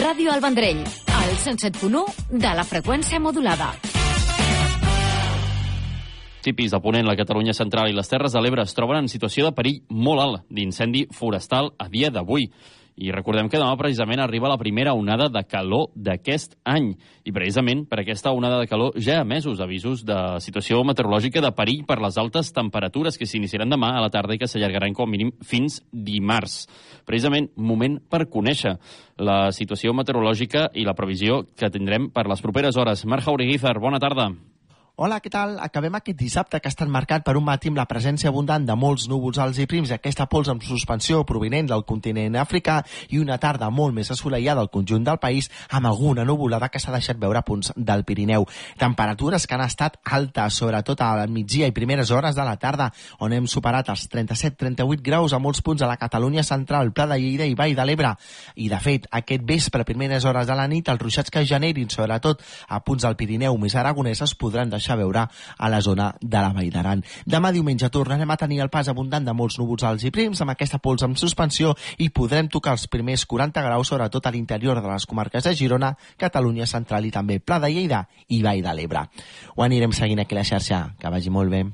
Ràdio El Vendrell, al 107.1 de la freqüència modulada. Municipis de Ponent, la Catalunya central i les Terres de l'Ebre es troben en situació de perill molt alt d'incendi forestal a dia d'avui. I recordem que demà precisament arriba la primera onada de calor d'aquest any. I precisament per aquesta onada de calor ja hi ha emesos avisos de situació meteorològica de perill per les altes temperatures que s'iniciaran demà a la tarda i que s'allargaran com a mínim fins dimarts. Precisament moment per conèixer la situació meteorològica i la previsió que tindrem per les properes hores. Marc Jaureguizar, bona tarda. Hola, què tal? Acabem aquest dissabte que ha estat marcat per un matí amb la presència abundant de molts núvols alts i prims i aquesta pols en suspensió provinent del continent africà i una tarda molt més assolellada al conjunt del país amb alguna nuvolada que s'ha deixat veure a punts del Pirineu. Temperatures que han estat altes, sobretot al migdia i primeres hores de la tarda, on hem superat els 37-38 graus a molts punts a la Catalunya central, Pla de Lleida i Vall de l'Ebre. I, de fet, aquest vespre, primeres hores de la nit, els ruixats que generin, sobretot a punts del Pirineu més aragonès, es podran deixar veure a la zona de la Vall d'Aran. Demà diumenge tornarem a tenir el pas abundant de molts núvols alts i prims amb aquesta pols en suspensió i podrem tocar els primers 40 graus sobretot a l'interior de les comarques de Girona, Catalunya central i també Pla de Lleida i Vall de l'Ebre. Ho anirem seguint aquí a la xarxa. Que vagi molt bé.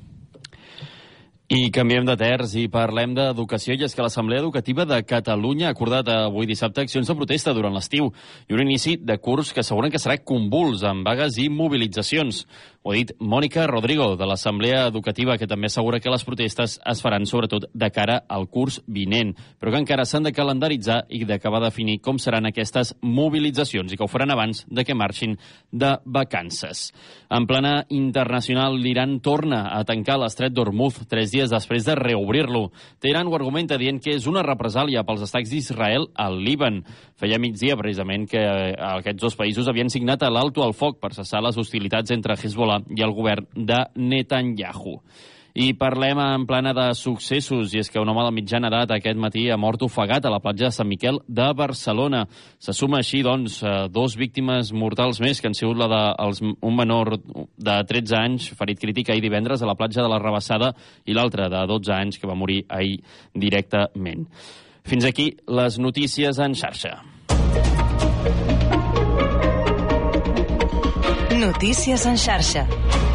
I canviem de terç i parlem d'educació, i és que l'Assemblea Educativa de Catalunya ha acordat avui dissabte accions de protesta durant l'estiu i un inici de curs que asseguren que serà convuls, amb vagues i mobilitzacions. Ho ha dit Mònica Rodrigo, de l'Assemblea Educativa, que també assegura que les protestes es faran sobretot de cara al curs vinent, però que encara s'han de calendaritzar i d'acabar de definir com seran aquestes mobilitzacions i que ho faran abans de que marxin de vacances. En plana internacional, l'Iran torna a tancar l'estret d'Hormuz 3 dies després de reobrir-lo. Teheran ho argumenta dient que és una represàlia pels atacs d'Israel al Líban. Feia migdia, precisament, que aquests dos països havien signat l'alto al foc per cessar les hostilitats entre Hezbollah i el govern de Netanyahu. I parlem en plana de successos, i és que un home de mitjana edat aquest matí ha mort ofegat a la platja de Sant Miquel de Barcelona. Se suma així, doncs, dos víctimes mortals més, que han sigut la d'un menor de 13 anys, ferit crític ahir divendres a la platja de la Rabassada, i l'altra de 12 anys, que va morir ahir directament. Fins aquí les notícies en xarxa. Notícies en xarxa.